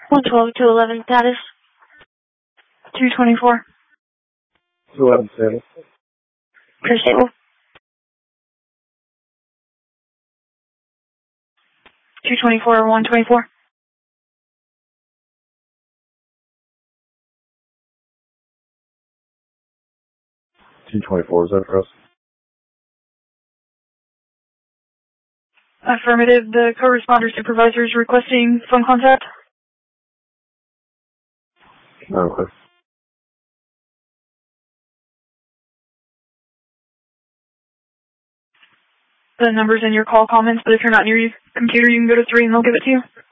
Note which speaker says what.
Speaker 1: 112 to 11 status. 224.
Speaker 2: 211 stable.
Speaker 1: Clear stable. 224 or 124.
Speaker 2: T24, is that for us?
Speaker 1: Affirmative. The co-responder supervisor is requesting phone contact.
Speaker 2: Okay.
Speaker 1: The number's in your call comments, but if you're not near your computer, you can go to 3 and they'll give it to you.